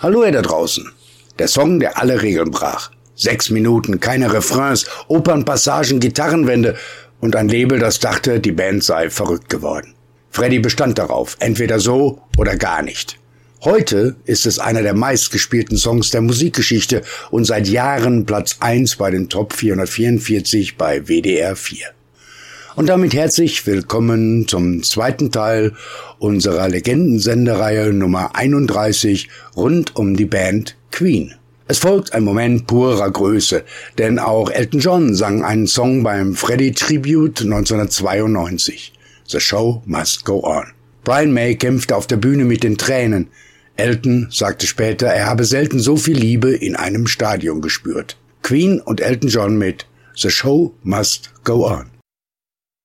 Hallo ihr da draußen. Der Song, der alle Regeln brach. 6 Minuten, keine Refrains, Opernpassagen, Gitarrenwände und ein Label, das dachte, die Band sei verrückt geworden. Freddie bestand darauf, entweder so oder gar nicht. Heute ist es einer der meistgespielten Songs der Musikgeschichte und seit Jahren Platz 1 bei den Top 444 bei WDR 4. Und damit herzlich willkommen zum zweiten Teil unserer Legendensendereihe Nummer 31 rund um die Band Queen. Es folgt ein Moment purer Größe, denn auch Elton John sang einen Song beim Freddie Tribute 1992. The Show Must Go On. Brian May kämpfte auf der Bühne mit den Tränen. Elton sagte später, er habe selten so viel Liebe in einem Stadion gespürt. Queen und Elton John mit The Show Must Go On.